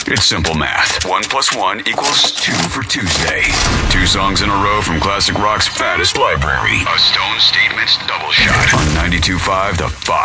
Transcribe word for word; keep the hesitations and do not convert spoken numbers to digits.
It's simple math. One plus one equals two for Tuesday. Two songs in a row from classic rock's fattest library. A Stone Statements double shot on ninety-two point five The Fox.